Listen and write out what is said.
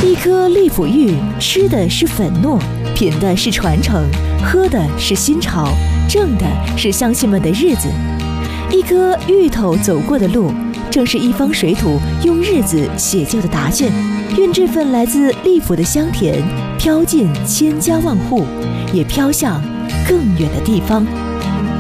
一颗利府玉，吃的是粉糯，品的是传承，喝的是新潮，挣的是乡亲们的日子。一颗芋头走过的路，正是一方水土用日子写就的答卷。愿这份来自利府的香甜，飘进千家万户，也飘向更远的地方。